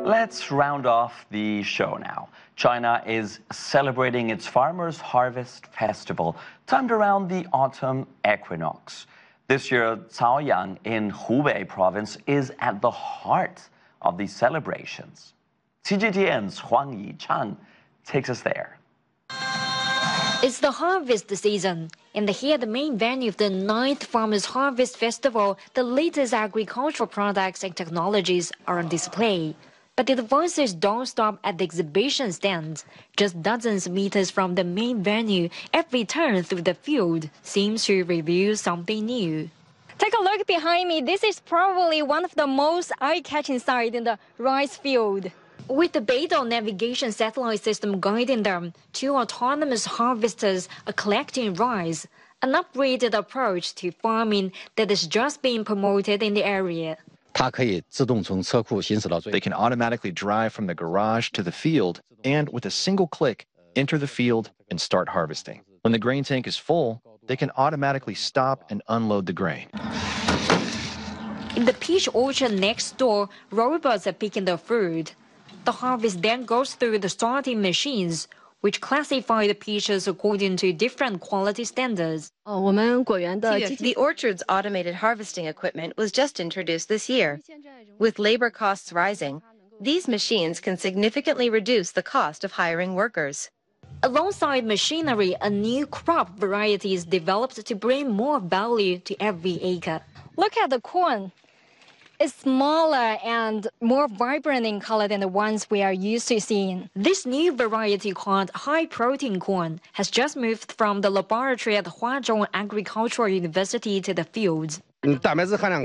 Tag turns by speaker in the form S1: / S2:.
S1: Let's round off the show now. China is celebrating its Farmers' Harvest Festival, timed around the autumn equinox. This year, Caoyang in Hubei province is at the heart of these celebrations. CGTN's Huang Yichang takes us there.
S2: It's the harvest season, and here the main venue of the 9th Farmers' Harvest Festival, the latest agricultural products and technologies are on display. But the advances don't stop at the exhibition stands. Just dozens of meters from the main venue, every turn through the field seems to reveal something new.
S3: Take a look behind me. This is probably one of the most eye-catching sights in the rice field.
S2: With the Beidou navigation satellite system guiding them, 2 autonomous harvesters are collecting rice, an upgraded approach to farming that is just being promoted in the area.
S4: They can automatically drive from the garage to the field and, with a single click, enter the field and start harvesting. When the grain tank is full, they can automatically stop and unload the grain.
S2: In the peach orchard next door, robots are picking the fruit. The harvest then goes through the sorting machines, which classify the peaches according to different quality standards.
S5: The orchard's automated harvesting equipment was just introduced this year. With labor costs rising, these machines can significantly reduce the cost of hiring workers.
S2: Alongside machinery, a new crop variety is developed to bring more value to every acre.
S3: Look at the corn. It's smaller and more vibrant in color than the ones we are used to seeing.
S2: This new variety called high-protein corn has just moved from the laboratory at Huazhong Agricultural University to the fields.